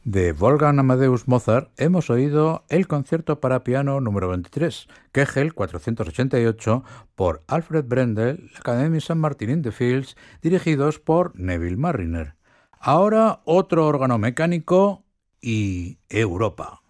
De Wolfgang Amadeus Mozart hemos oído el concierto para piano número 23, Kegel 488, por Alfred Brendel, la Academia St. Martin in the Fields, dirigidos por Neville Marriner. Ahora otro órgano mecánico y Europa.